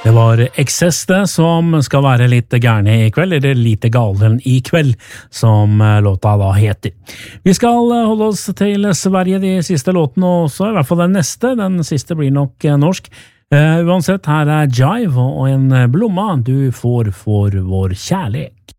Det var Excess det, som skal være litt gærne i kveld, eller lite galen i kveld, som låta da heter. Vi skal holde oss til Sverige de siste låtene også, i hvert fall den neste. Den siste blir nok norsk. Uansett, her er Jive og en blomma du får for vår kjærlighet.